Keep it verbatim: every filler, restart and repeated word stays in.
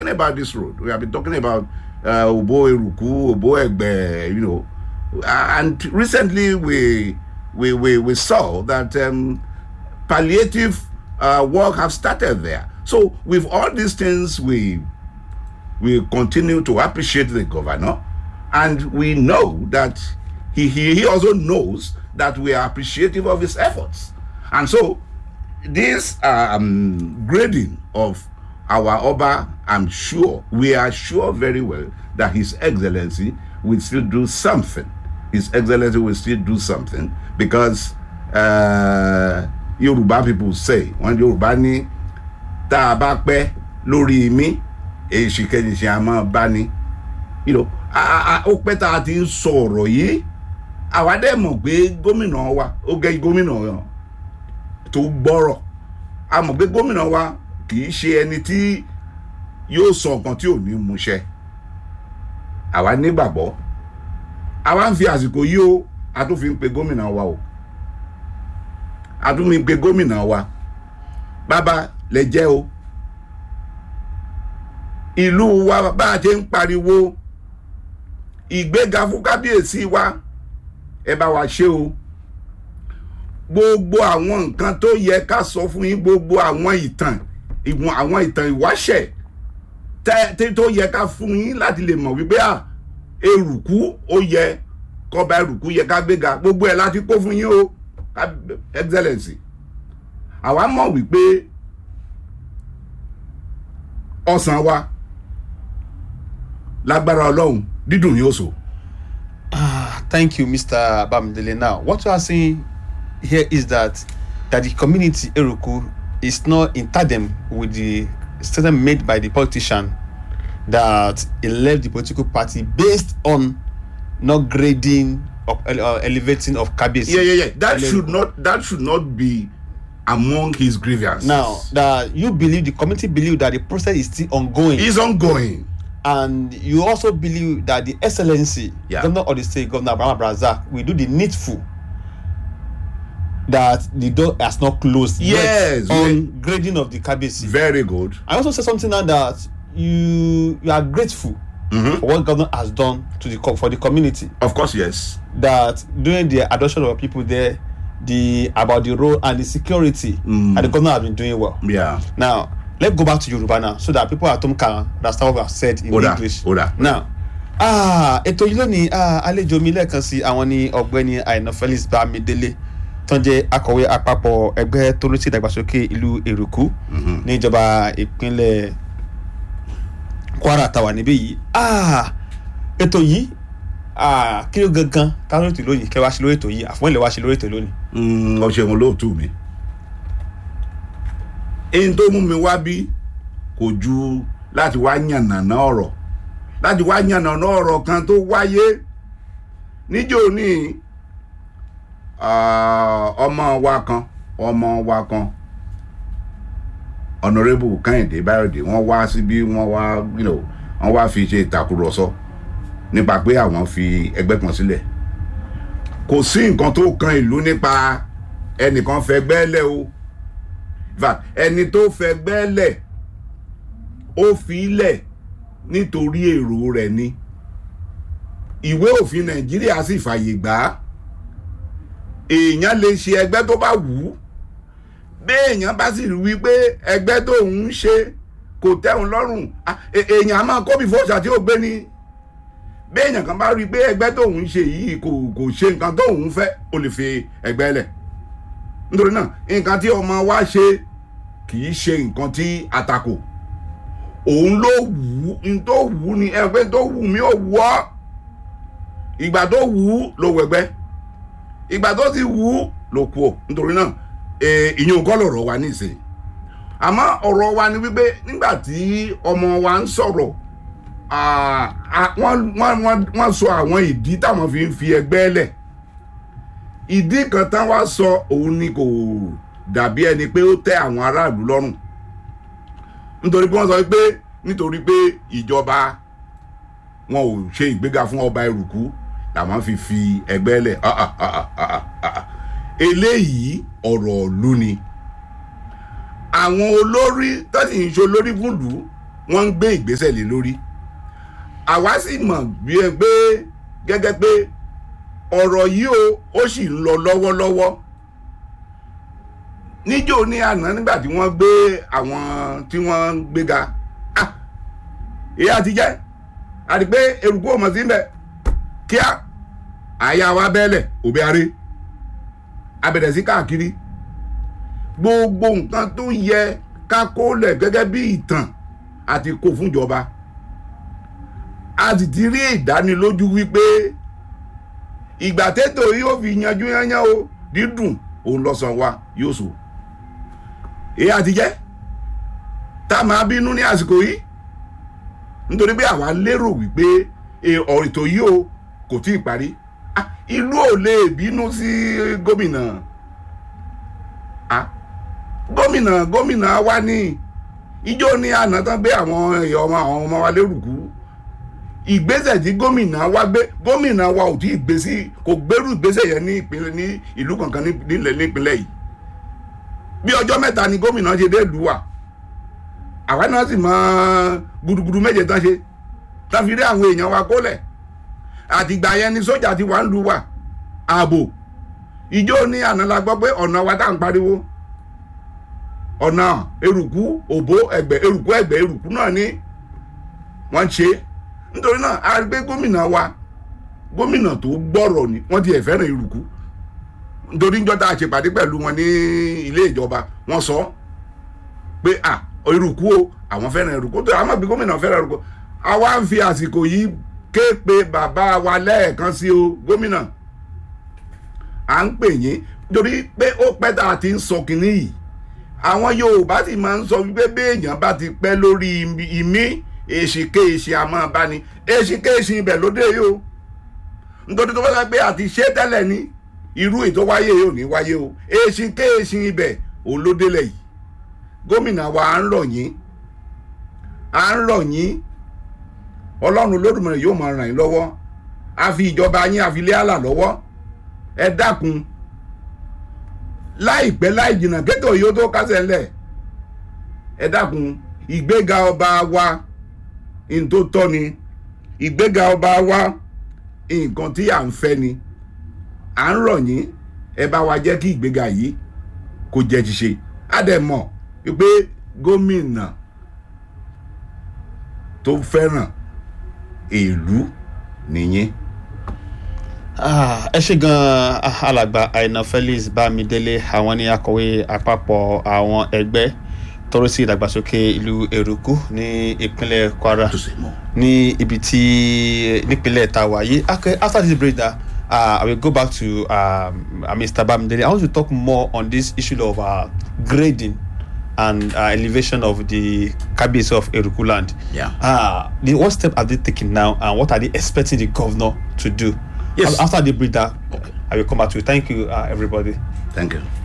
about this road. We have been talking about uh, Obo Eruku, Obo Egbe, you know, and recently we we we, we saw that um, palliative uh, work have started there. So with all these things, we we continue to appreciate the governor, and we know that he he, he also knows that we are appreciative of his efforts, and so this um, grading of our Oba, I'm sure, we are sure very well that His Excellency will still do something. His Excellency will still do something because uh, Yoruba people say, when Yoruba ni ta ba pe lórí mi, e shikeji se ama bani. You know, ó pẹ́ tá ti ń sọ̀rọ̀ yìí, àwa dẹ̀ mọ̀ pé gómìnà wa, ó gẹ́ gómìnà tó gbọ́rọ̀. A mọ̀ pé gómìnà wa kì í ṣe ẹni tí yóò sọ nǹkan tí ò ní múṣẹ. Àwa nígbàgbọ́. Àwa ń fi àsìkò yìí o, a tún fi ń pe gómìnà wa o. A tún mi pe gómìnà wa. Bàbá lẹ jẹ́ o. Ìlú wa bá a ṣe ń pariwo ìgbéga fún kábíyèsí wa, ẹ bá wa ṣe o. Gbogbo àwọn nǹkan tó yẹ ká sọ fún yín, gbogbo àwọn ìtàn ìwọ̀n àwọn ìtàn ìwáṣẹ̀ tẹ́ tó yẹ ká fún yín láti lè mọ̀ wípé à Eruku ó yẹ kọba Eruku yẹ ká gbéga, gbogbo ẹ̀ láti kó fún yín o, Excellency. Àwa mọ̀ wípé ọ̀sán wa lágbára Ọlọ́run dídùn yóò so. Ah, thank you, Mister Bamidele. Now, what you are saying here is that that the community Eruku is not in tandem with the statement made by the politician that he left the political party based on not grading or uh, elevating of Kabiyesi. Yeah, yeah, yeah. That should not that should not be among his grievances. Now, that you believe the community believe that the process is still ongoing. It's ongoing. And you also believe that the Excellency, yeah. Governor of the state, Governor Abraham Abrazak, will do the needful that the door has not closed yes, yet on grading of the Kabiyesi. Very good. I also say something now that you you are grateful mm-hmm. for what governor has done to the for the community. Of course, yes. That during the adoption of people there, the about the road and the security, mm. and the governor has been doing well. Yeah. Now let's go back to Yoruba now, so that people at home can understand what I've said in Oda, English. Oda. Now, ah, ètò yìí lónìí, ah, àlejò mi lẹ́ẹ̀kan sí àwọn ní ọ̀gbẹ́ni Àìná Felix Bámidélé tó ń jẹ́ akọ̀wé àpapọ̀ ẹgbẹ́ tó ń rí sí ìdàgbàsókè ìlú Eruku ní ìjọba ìpínlẹ̀ Kwara tàwa níbí yìí. Ah, ètò yìí, ah, kí ló gangan ká lórí ètò lónìí, kẹ́ wá ṣe lórí ètò yìí, àfọwọ́n ilẹ̀ wá ṣe lórí ètò lónìí. Mm, ọ̀ṣẹ̀ wọn lóòtú mi. Èyí tó mú mi wá bí kò ju láti wá yànnàná ọ̀rọ̀ láti wá yànnàná ọ̀rọ̀ kan tó wáyé níjó ní ọmọ wa kan ọmọ wa kan Honorable Kẹ́hìndé Báyọ̀dé wọ́n wá síbí wọ́n wá you know wọ́n wá fi ṣe ìtàkùrọ̀sọ nípa pé àwọn fi ẹgbẹ́ kan sílẹ̀. Kò sí nǹkan tó kan ìlú nípa ẹnìkan fẹ́ gbẹ́lẹ̀ o. Ẹni tó fẹ́ gbẹ́lẹ̀ ó fi lẹ̀ nítorí èrò rẹ̀ ni. Ìwé òfin Nàìjíríà sì fàyè gbà á. Èèyàn lè ṣe ẹgbẹ́ tó bá wù ú. Bí èèyàn bá sì rí pé ẹgbẹ́ tó ń ṣe kò tẹ́hun lọ́rùn, èèyàn á máa kóbi fóòṣà tí ó gbé ni. Bí èèyàn kan bá rí pé ẹgbẹ́ tó ń ṣe yìí kò kò ṣe nǹkan tó ń fẹ́, ó lè fi ẹgbẹ́ lẹ̀. Nítorí náà, nǹkan tí ọmọ wa ṣe kì í ṣe nǹkan tí àtakò. Òun ló wù ú, n tó wù ú ni ẹgbẹ́ tó wù mí ò wù ọ́. Ìgbà tó wù ú ló wẹ̀gbẹ́. Ìgbà tó ti wù ú ló kú ò. Nítorí náà, ìyẹn kọ́ lọ̀rọ̀ wa nísìnyí. Àmọ́ ọ̀rọ̀ wa ni wípé nígbà tí ọmọ wa ń sọ̀rọ̀, wọ́n sọ àwọn ìdí táwọn fi ń fi ẹgbẹ́ lẹ̀. Ìdí kan tán wá sọ òun ni kò dàbí ẹni pé ó tẹ́ àwọn aráàlú lọ́rùn. Nítorí pé wọ́n sọ pé nítorí pé ìjọba wọn ò ṣe ìgbéga fún ọba Eruku làwọn fi fi ẹgbẹ́ lẹ̀. Eléyìí ọ̀rọ̀ ìlú ni. Àwọn olórí tó sì ń ṣe olórí fún ìlú wọ́n ń gbé ìgbésẹ̀ lé lórí àwa sì mọ̀ bí ẹ pé gẹ́gẹ́ pé ọ̀rọ̀ yìí o ó sì ń lọ lọ́wọ́lọ́wọ́ níjó ní àná nígbà tí wọ́n gbé àwọn tí wọ́n ń gbéga ah èyí àti jẹ́ àti pé eruku ò mọ̀ sí mbẹ̀ kíá àyà wa bẹ́ẹ̀lẹ̀ òbí aré abẹ̀rẹ̀ sí káàkiri gbogbo nǹkan tó yẹ ká kó lẹ̀ gẹ́gẹ́ bí ìtàn àti kó fúnjọba a sì ti rí ìdánilójú wípé ìgbà tètò yóò fi yanjú yányán o dídùn òun lọ́sàn wa yóò so èyí àti jẹ́ tá a máa bínú ní àsìkò yìí nítorí pé àwa lérò wípé ọ̀rọ̀ ètò yìí o kò tí ì parí ìlú ò lè bínú sí gómìnà gómìnà gómìnà wa ní ijó ní àná tán gbé àwọn èèyàn ọmọ àwọn ọmọ wa lérùkú ìgbésẹ̀ tí gómìnà wa gbé gómìnà wa ò tí ì gbé sí kò gbérù ìgbésẹ̀ yẹn ní ìpínlẹ̀ ní ìlú kankan nílẹ̀ nípínlẹ̀ yìí bí ọjọ́ mẹ́ta ni gómìnà ṣe dé ìlú wa àwa náà sì mọ gudugudu méje tán ṣe tán fi rí àwọn èèyàn wa kólẹ̀ àtìgbà yẹn ni sójà ti wà ń lu wa ààbò ìjó ní àná la gbọ́ pé ọ̀nà wa tá à ń pariwo ọ̀nà eruku òbó ẹgbẹ́ eruku ẹgbẹ́ eruku náà ni wọ́n ṣe nítorí náà a rí pé gómìnà wa gómìnà tó gbọ́rọ̀ ni wọ́n ti ẹ̀ fẹ́ràn eruku nítorí níjọ́ tá a ṣe pàdé pẹ̀lú wọn ní ilé ìjọba wọ́n sọ pé à eruku o àwọn fẹ́ràn eruku tó àwọn bí gómìnà fẹ́ràn eruku àwa ń fi àsìkò yìí ké pe bàbá wa lẹ́ẹ̀kan sí o gómìnà à ń pè yín nítorí pé ó pẹ́ tá a ti ń sọ kínní yìí àwọn Yorùbá sì máa ń sọ wípé béèyàn bá ti pẹ́ lórí ìmí èsìké èsì àmọ́ bá ní èsìké èsì ibẹ̀ lóde yìí o nítorí tó bá sọ pé àti ṣé tẹ́lẹ̀ ní irú ètò wáyé yìí ò ní wáyé o èsìké èsì ibẹ̀ òun ló délẹ̀ yìí gómìnà wa à ń rọ̀ yín à ń rọ̀ yín Ọlọ́run Olódùmarè yóò máa ràn yín lọ́wọ́ a fi ìjọba yín a fi lé àlà lọ́wọ́ ẹ dákun láìpẹ́ láì jìnnà kétò yóò tó kásẹ̀ ńlẹ̀ ẹ dákun ìgbéga ọba wa nǹkan tó tọ́ ni ìgbéga ọba wa nǹkan tí à ń fẹ́ ni à ń rọ̀ yín ẹ bá wa jẹ́ kí ìgbéga yìí kó jẹ́ ti ṣe á dẹ̀ mọ̀ pé gómìnà tó fẹ́ràn ìlú nìyẹn. ẹ ṣe gan alàgbà Àìná Felix Bámidélé àwọn ní akọ̀wé àpapọ̀ àwọn ẹgbẹ́ tọ́rọ̀ sí ìdàgbàsókè ìlú Eruku ní ìpínlẹ̀ Kwara ní ibi tí nípínlẹ̀ tàwa yìí. After this break uh, I will go back to um, uh, Mister Bámidélé. I want to talk more on this issue of uh, grading and uh, elevation of the Kabiyesi of Eruku land. Yeah. Uh, the, what step are they taking now, and what are they expecting the governor to do? Yes. After the break, uh, okay. I will come back to you. Thank you, uh, everybody. Thank you.